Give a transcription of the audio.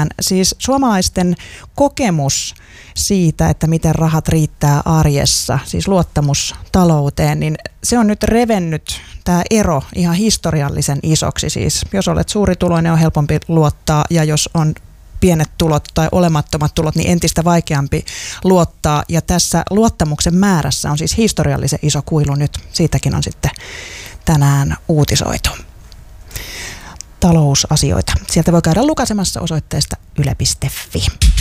tänään. Siis suomalaisten kokemus siitä, että miten rahat riittää arjessa, siis luottamus talouteen, niin se on nyt revennyt tämä ero ihan historiallisen isoksi. Siis jos olet suurituloinen, on helpompi luottaa, ja jos on pienet tulot tai olemattomat tulot, niin entistä vaikeampi luottaa. Ja tässä luottamuksen määrässä on siis historiallisen iso kuilu nyt. Siitäkin on sitten tänään uutisoitu. Talousasioita. Sieltä voi käydä lukaisemassa osoitteesta yle.fi.